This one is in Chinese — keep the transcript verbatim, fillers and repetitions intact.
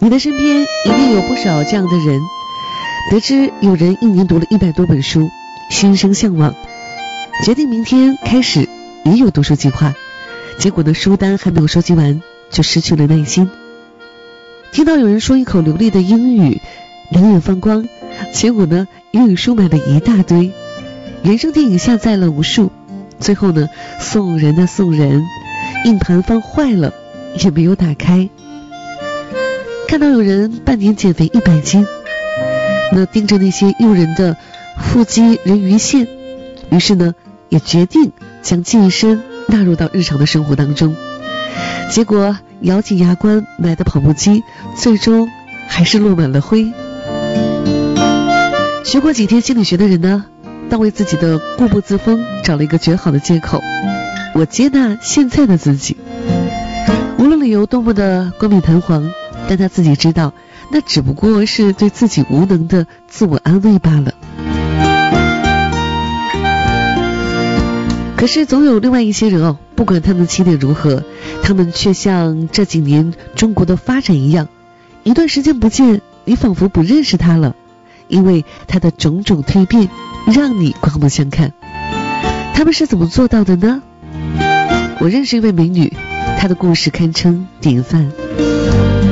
你的身边一定有不少这样的人，得知有人一年读了一百多本书，心生向往，决定明天开始也有读书计划，结果呢，书单还没有收集完就失去了耐心。听到有人说一口流利的英语，两眼放光，结果呢，英语书买了一大堆，人生电影下载了无数，最后呢，送人的送人，硬盘放坏了也没有打开。看到有人半年减肥一百斤，那盯着那些诱人的腹肌人鱼线，于是呢，也决定将健身纳入到日常的生活当中。结果咬紧牙关买的跑步机，最终还是落满了灰。学过几天心理学的人呢，倒为自己的固步自封找了一个绝好的借口：我接纳现在的自己。无论理由多么的冠冕堂皇，但他自己知道，那只不过是对自己无能的自我安慰罢了。可是总有另外一些人哦，不管他们的起点如何，他们却像这几年中国的发展一样，一段时间不见，你仿佛不认识他了，因为他的种种蜕变让你刮目相看。他们是怎么做到的呢？我认识一位美女，她的故事堪称典范。